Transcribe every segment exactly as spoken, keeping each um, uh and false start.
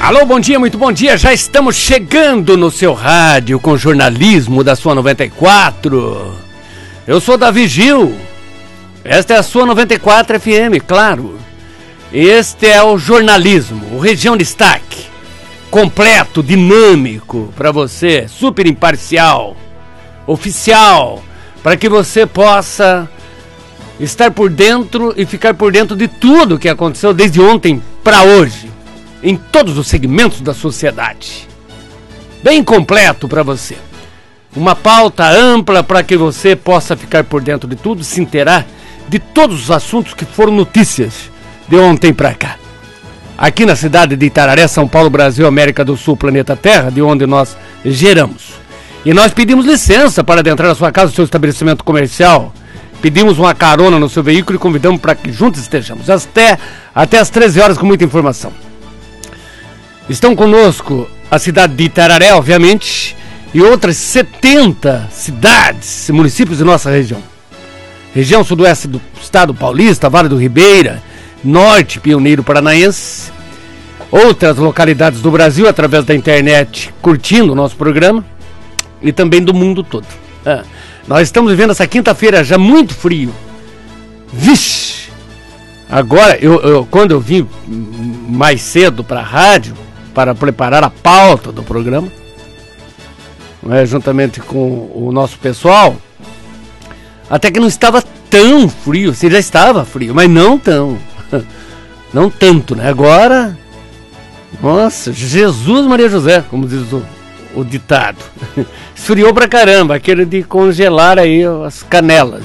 Alô, bom dia, muito bom dia. Já estamos chegando no seu rádio com jornalismo da sua noventa e quatro. Eu sou Davi Gil. Esta é a sua noventa e quatro F M, claro. Este é o jornalismo, o Região Destaque. Completo, dinâmico para você, super imparcial, oficial, para que você possa estar por dentro e ficar por dentro de tudo que aconteceu desde ontem para hoje, em todos os segmentos da sociedade. Bem completo para você. Uma pauta ampla para que você possa ficar por dentro de tudo, se inteirar de todos os assuntos que foram notícias de ontem para cá. Aqui na cidade de Itararé, São Paulo, Brasil, América do Sul, planeta Terra, de onde nós geramos. E nós pedimos licença para adentrar na sua casa, no seu estabelecimento comercial. Pedimos uma carona no seu veículo e convidamos para que juntos estejamos até, até as treze horas com muita informação. Estão conosco a cidade de Itararé, obviamente, e outras setenta cidades e municípios de nossa região. Região sudoeste do estado paulista, Vale do Ribeira, Norte, Pioneiro Paranaense, outras localidades do Brasil através da internet curtindo o nosso programa e também do mundo todo. Ah, nós estamos vivendo essa quinta-feira já muito frio. Vixe! Agora, eu, eu, quando eu vim mais cedo para a rádio, para preparar a pauta do programa, né, juntamente com o nosso pessoal, até que não estava tão frio, assim, já estava frio, mas não tão, não tanto, né? Agora, nossa, Jesus Maria José, como diz o, o ditado, esfriou pra caramba, aquele de congelar aí as canelas.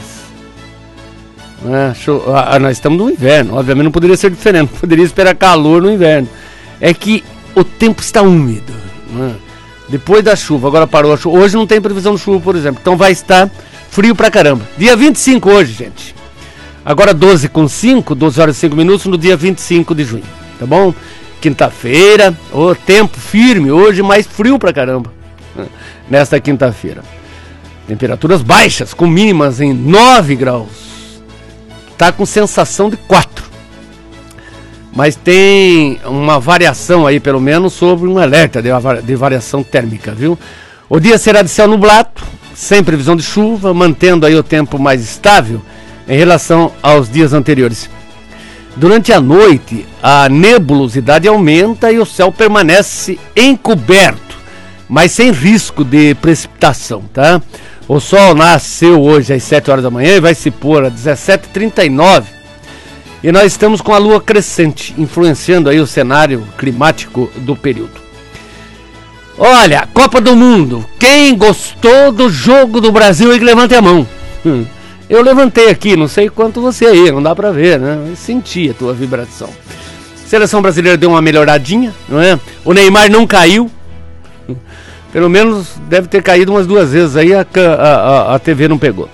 É, show, ah, nós estamos no inverno, obviamente não poderia ser diferente, não poderia esperar calor no inverno. É que o tempo está úmido, né? Depois da chuva, agora parou a chuva. Hoje não tem previsão de chuva, por exemplo, então vai estar frio pra caramba. Dia vinte e cinco hoje, gente. Agora doze com cinco, doze horas e cinco minutos no dia vinte e cinco de junho, tá bom? Quinta-feira, o tempo firme hoje, mais frio pra caramba, né? Nesta quinta-feira. Temperaturas baixas, com mínimas em nove graus. Tá com sensação de quatro. Mas tem uma variação aí, pelo menos, sobre um alerta de, de variação térmica, viu? O dia será de céu nublado, sem previsão de chuva, mantendo aí o tempo mais estável em relação aos dias anteriores. Durante a noite, a nebulosidade aumenta e o céu permanece encoberto, mas sem risco de precipitação, tá? O sol nasceu hoje às sete horas da manhã e vai se pôr às dezessete e trinta e nove. E nós estamos com a lua crescente, influenciando aí o cenário climático do período. Olha, Copa do Mundo. Quem gostou do jogo do Brasil aí que levante a mão. Hum. Eu levantei aqui, não sei quanto você aí, não dá pra ver, né? Eu senti a tua vibração. Seleção brasileira deu uma melhoradinha, não é? O Neymar não caiu. Pelo menos deve ter caído umas duas vezes aí, a, a, a T V não pegou.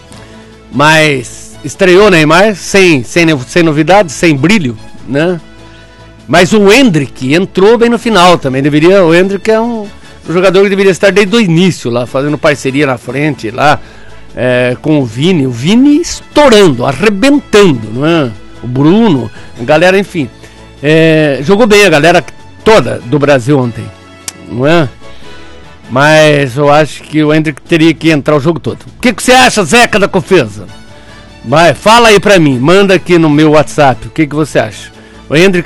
Mas estreou o Neymar, sem, sem, sem novidades, sem brilho, né? Mas o Endrick entrou bem no final também. Deveria, o Endrick é um, um jogador que deveria estar desde o início lá, fazendo parceria na frente lá, é, com o Vini. O Vini estourando, arrebentando, não é? O Bruno, a galera, enfim. É, jogou bem a galera toda do Brasil ontem, não é? Mas eu acho que o Endrick teria que entrar o jogo todo. O que, que você acha, Zeca da Cofesa? Vai, fala aí pra mim, manda aqui no meu WhatsApp, o que, que você acha? O Endrick